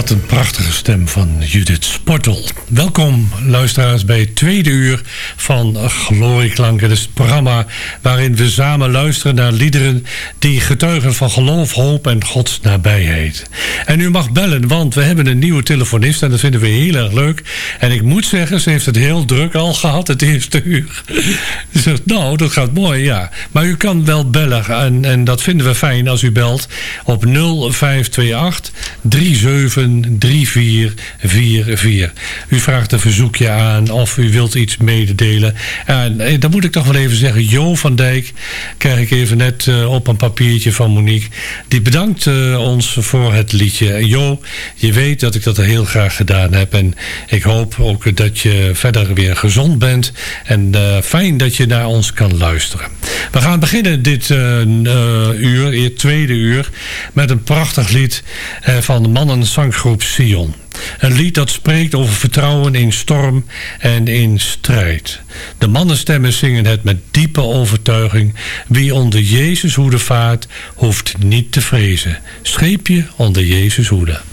Wat een prachtige stem van Judith Sportel. Welkom luisteraars bij het tweede uur van Glorieklanken. Dat is het programma waarin we samen luisteren naar liederen die getuigen van geloof, hoop en Gods nabijheid. En u mag bellen, want we hebben een nieuwe telefonist en dat vinden we heel erg leuk. En ik moet zeggen, ze heeft het heel druk al gehad het eerste uur. Ze zegt, nou, dat gaat mooi, ja. Maar u kan wel bellen en dat vinden we fijn als u belt op 0528 373444. U vraagt een verzoekje aan of u wilt iets mededelen. En dan moet ik toch wel even zeggen, Jo van Dijk krijg ik even net op een papiertje van Monique. Die bedankt ons voor het liedje. En Jo, je weet dat ik dat heel graag gedaan heb. En ik hoop ook dat je verder weer gezond bent. En fijn dat je naar ons kan luisteren. We gaan beginnen dit uur, het tweede uur, met een prachtig lied van de mannenzanggroep Sion. Een lied dat spreekt over vertrouwen in storm en in strijd. De mannenstemmen zingen het met diepe overtuiging. Wie onder Jezus hoede vaart, hoeft niet te vrezen. Scheepje onder Jezus hoede.